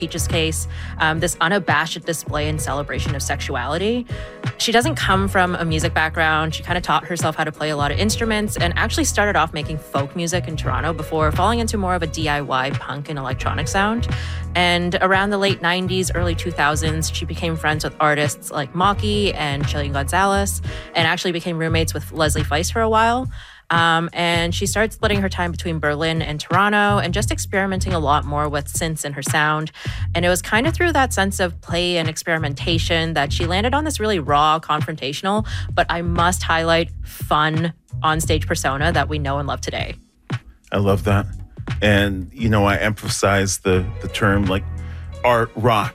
Peaches case, this unabashed display and celebration of sexuality. She doesn't come from a music background. She kind of taught herself how to play a lot of instruments and actually started off making folk music in Toronto before falling into more of a DIY punk and electronic sound. And around the late 90s, early 2000s, she became friends with artists like Maki and Chillian Gonzalez and actually became roommates with Leslie Feist for a while. And she started splitting her time between Berlin and Toronto and just experimenting a lot more with synths in her sound. And it was kind of through that sense of play and experimentation that she landed on this really raw, confrontational, but I must highlight fun onstage persona that we know and love today. I love that. And, I emphasize the term like art rock.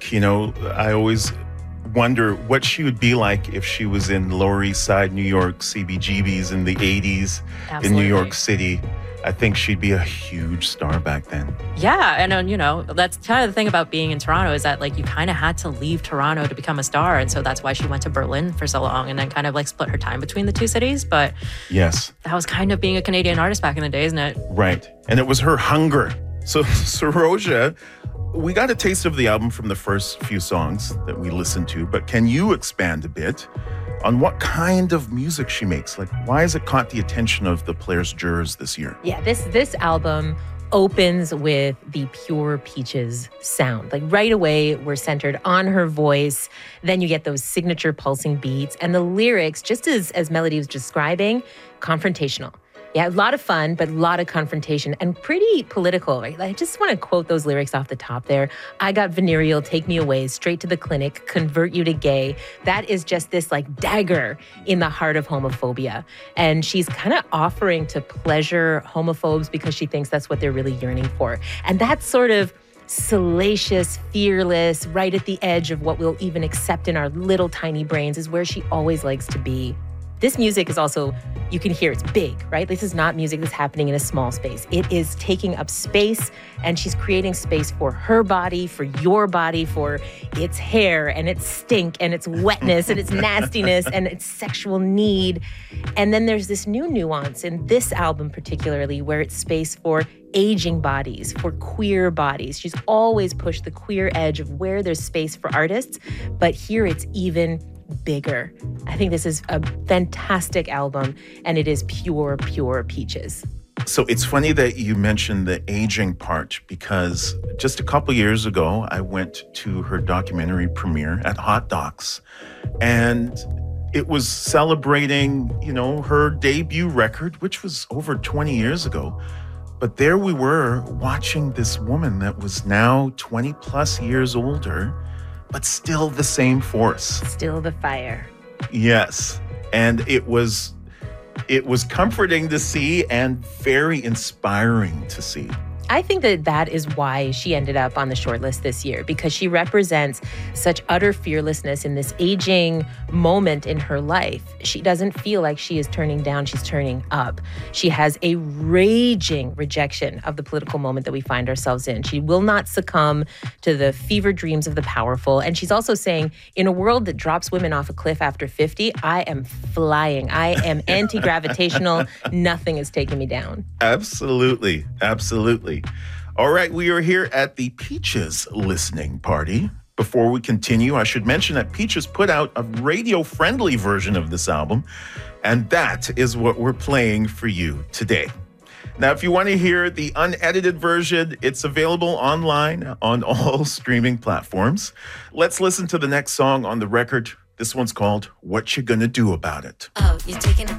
I always wonder what she would be like if she was in Lower East Side, New York, CBGBs in the 80s. Absolutely. In New York City. I think she'd be a huge star back then. Yeah, and that's kind of the thing about being in Toronto is that you kind of had to leave Toronto to become a star, and so that's why she went to Berlin for so long and then kind of split her time between the two cities. But yes, that was kind of being a Canadian artist back in the day, isn't it? Right, and it was her hunger. So Saroja, we got a taste of the album from the first few songs that we listened to, but can you expand a bit on what kind of music she makes? Why has it caught the attention of the Players Jurors this year? Yeah, this album opens with the pure Peaches sound. Right away, we're centered on her voice. Then you get those signature pulsing beats. And the lyrics, just as Melody was describing, confrontational. Yeah, a lot of fun, but a lot of confrontation and pretty political, right? I just want to quote those lyrics off the top there. I got venereal, take me away, straight to the clinic, convert you to gay. That is just this dagger in the heart of homophobia. And she's kind of offering to pleasure homophobes because she thinks that's what they're really yearning for. And that's sort of salacious, fearless, right at the edge of what we'll even accept in our little tiny brains is where she always likes to be. This music is also, you can hear it's big, right? This is not music that's happening in a small space. It is taking up space, and she's creating space for her body, for your body, for its hair and its stink and its wetness and its nastiness and its sexual need. And then there's this new nuance in this album particularly where it's space for aging bodies, for queer bodies. She's always pushed the queer edge of where there's space for artists, but here it's even bigger. I think this is a fantastic album, and it is pure Peaches. So it's funny that you mentioned the aging part, because just a couple years ago, I went to her documentary premiere at Hot Docs, and it was celebrating, her debut record, which was over 20 years ago. But there we were watching this woman that was now 20 plus years older, but still the same force. Still the fire. Yes. And it was comforting to see and very inspiring to see. I think that is why she ended up on the shortlist this year, because she represents such utter fearlessness in this aging moment in her life. She doesn't feel like she is turning down, she's turning up. She has a raging rejection of the political moment that we find ourselves in. She will not succumb to the fever dreams of the powerful. And she's also saying, in a world that drops women off a cliff after 50, I am flying. I am anti-gravitational. Nothing is taking me down. Absolutely. Absolutely. All right, we are here at the Peaches listening party. Before we continue, I should mention that Peaches put out a radio-friendly version of this album, and that is what we're playing for you today. Now, if you want to hear the unedited version, it's available online on all streaming platforms. Let's listen to the next song on the record. This one's called What You Gonna Do About It. Oh, you're taking